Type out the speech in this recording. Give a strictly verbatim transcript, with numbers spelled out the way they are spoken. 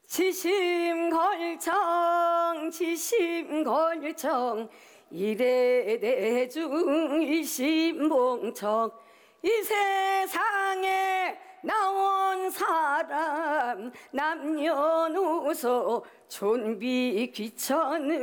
지심걸청 지심걸청 이래대중 이심봉청 이 세상에 나온 사람 남녀노소 존비 귀천은